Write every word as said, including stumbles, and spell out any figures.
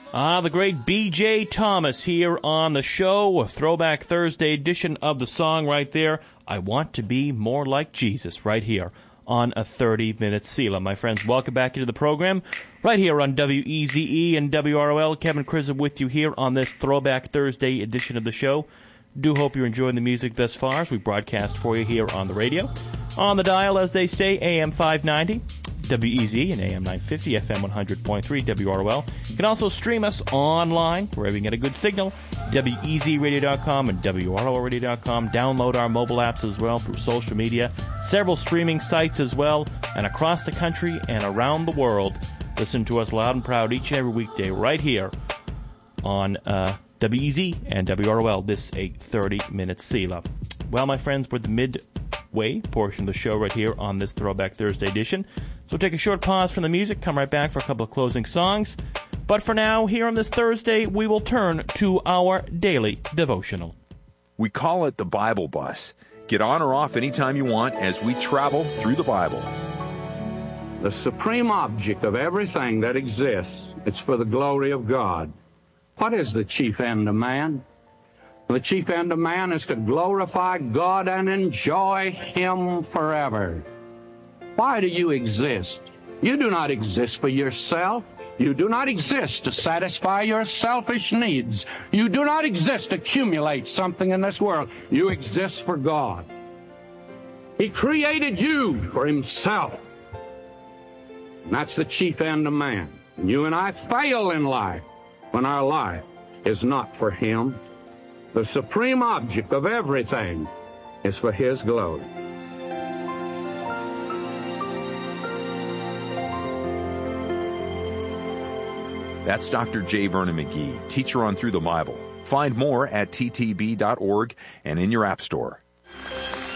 Ah, the great B J Thomas here on the show, a Throwback Thursday edition of the song right there, I Want to Be More Like Jesus, right here on a thirty-minute Selah. My friends, welcome back into the program, right here on W E Z E and W R O L. Kevin Krizov with you here on this Throwback Thursday edition of the show. Do hope you're enjoying the music thus far as we broadcast for you here on the radio. On the dial, as they say, A M five ninety, W E Z and A M nine fifty, F M one hundred point three, W R O L. You can also stream us online, wherever you get a good signal, W E Z radio dot com and W R O L radio dot com. Download our mobile apps as well through social media, several streaming sites as well, and across the country and around the world. Listen to us loud and proud each and every weekday right here on uh, W E Z and W R O L. This a thirty-minute Selah. Well, my friends, we're at the midway portion of the show right here on this Throwback Thursday edition. So take a short pause from the music, come right back for a couple of closing songs. But for now, here on this Thursday, we will turn to our daily devotional. We call it the Bible Bus. Get on or off anytime you want as we travel through the Bible. The supreme object of everything that exists, it's for the glory of God. What is the chief end of man? The chief end of man is to glorify God and enjoy Him forever. Why do you exist? You do not exist for yourself. You do not exist to satisfy your selfish needs. You do not exist to accumulate something in this world. You exist for God. He created you for Himself. And that's the chief end of man. And you and I fail in life when our life is not for Him. The supreme object of everything is for His glory. That's Doctor J. Vernon McGee, teacher on Through the Bible. Find more at T T B dot org and in your app store.